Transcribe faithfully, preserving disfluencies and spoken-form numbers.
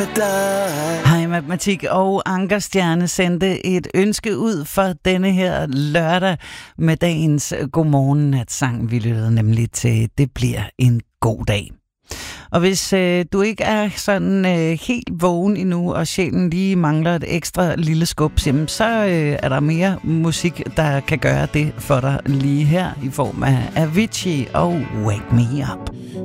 Hej Matematik og Ankerstjerne sendte et ønske ud for denne her lørdag med dagens godmorgen-natsang. Vi lyttede nemlig til Det bliver en god dag. Og hvis øh, du ikke er sådan øh, helt vågen endnu, og sjælen lige mangler et ekstra lille skub, jamen, så øh, er der mere musik, der kan gøre det for dig lige her i form af Avicii og Wake Me Up.